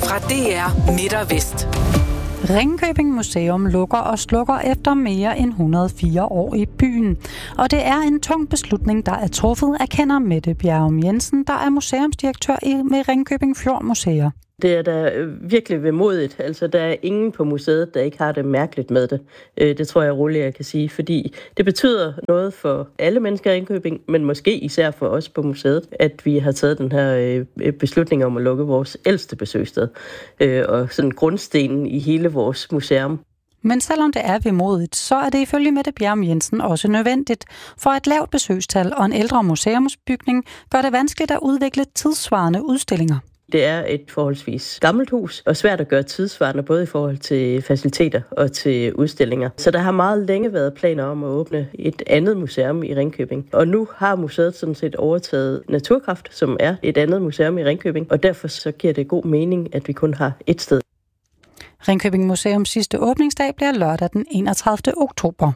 Fra DR Midt og Vest. Ringkøbing Museum lukker og slukker efter mere end 104 år i byen. Og det er en tung beslutning, der er truffet, erkender Mette Bjerrum Jensen, der er museumsdirektør med Ringkøbing Fjord Museer. Det er da virkelig vemodigt. Altså, der er ingen på museet, der ikke har det mærkeligt med det. Det tror jeg roligt, jeg kan sige, fordi det betyder noget for alle mennesker i Ringkøbing, men måske især for os på museet, at vi har taget den her beslutning om at lukke vores ældste besøgssted og sådan grundstenen i hele vores museum. Men selvom det er vemodigt, så er det ifølge Mette Bjerrum Jensen også nødvendigt, for et lavt besøgstal og en ældre museumsbygning gør det vanskeligt at udvikle tidssvarende udstillinger. Det er et forholdsvis gammelt hus, og svært at gøre tidssvarende, både i forhold til faciliteter og til udstillinger. Så der har meget længe været planer om at åbne et andet museum i Ringkøbing. Og nu har museet sådan set overtaget Naturkraft, som er et andet museum i Ringkøbing, og derfor så giver det god mening, at vi kun har ét sted. Ringkøbing Museums sidste åbningsdag bliver lørdag den 31. oktober.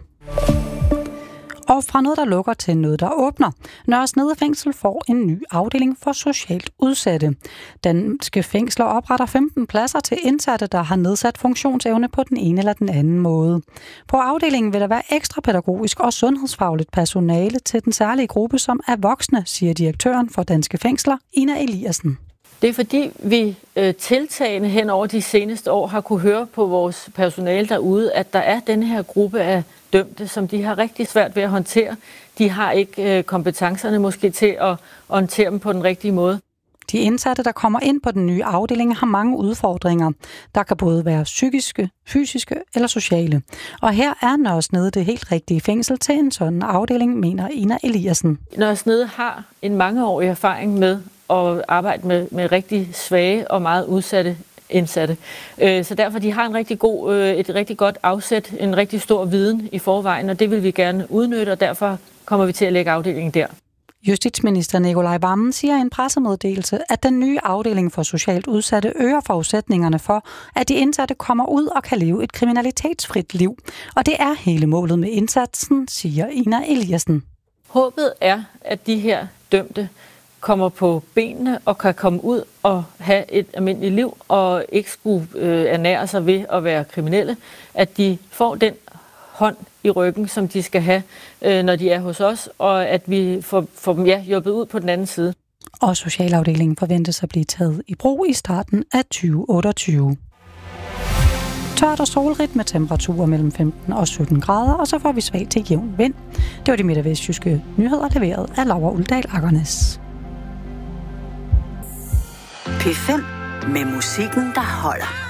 Og fra noget, der lukker, til noget, der åbner. Nørre Snede Fængsel får en ny afdeling for socialt udsatte. Danske fængsler opretter 15 pladser til indsatte, der har nedsat funktionsevne på den ene eller den anden måde. På afdelingen vil der være ekstra pædagogisk og sundhedsfagligt personale til den særlige gruppe, som er voksne, siger direktøren for Danske Fængsler, Ina Eliassen. Det er fordi, vi tiltagende hen over de seneste år har kunne høre på vores personale derude, at der er den her gruppe af dømte, som de har rigtig svært ved at håndtere. De har ikke kompetencerne måske til at håndtere dem på den rigtige måde. De indsatte, der kommer ind på den nye afdeling, har mange udfordringer. Der kan både være psykiske, fysiske eller sociale. Og her er Nørre Snede det helt rigtige fængsel til en sådan afdeling, mener Ina Eliassen. Nørre Snede har en mangeårig erfaring med at arbejde med rigtig svage og meget udsatte indsatte. Så derfor de har et rigtig godt afsæt, en rigtig stor viden i forvejen, og det vil vi gerne udnytte, og derfor kommer vi til at lægge afdelingen der. Justitsminister Nicolai Wammen siger i en pressemeddelelse, at den nye afdeling for socialt udsatte øger forudsætningerne for, at de indsatte kommer ud og kan leve et kriminalitetsfrit liv. Og det er hele målet med indsatsen, siger Ina Eliassen. Håbet er, at de her dømte kommer på benene og kan komme ud og have et almindeligt liv og ikke skulle ernære sig ved at være kriminelle. At de får den hånd i ryggen, som de skal have, når de er hos os, og at vi får dem hjulpet ud på den anden side. Og socialafdelingen forventes at blive taget i brug i starten af 2028. Tørt og solrigt med temperaturer mellem 15 og 17 grader, og så får vi svag til jævn vind. Det var de midt- og vestjyske nyheder leveret af Laura Uldal Akernes. P5 med musikken, der holder.